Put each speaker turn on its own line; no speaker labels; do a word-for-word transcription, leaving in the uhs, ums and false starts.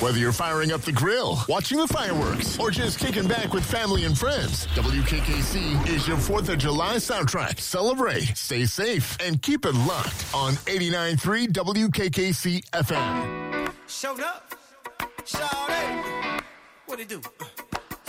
Whether you're firing up the grill, watching the fireworks, or just kicking back with family and friends, W K K C is your fourth of July soundtrack. Celebrate, stay safe, and keep it locked on eighty-nine point three W K K C F M.
Showed up. Shout it. What it do?